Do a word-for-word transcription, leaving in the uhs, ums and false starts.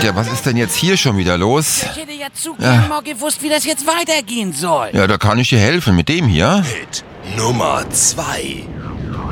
Ja, was ist denn jetzt hier schon wieder los? Ich hätte ja zu gern mal gewusst, wie das jetzt weitergehen soll. Ja, da kann ich dir helfen mit dem hier. Hit Nummer zwei.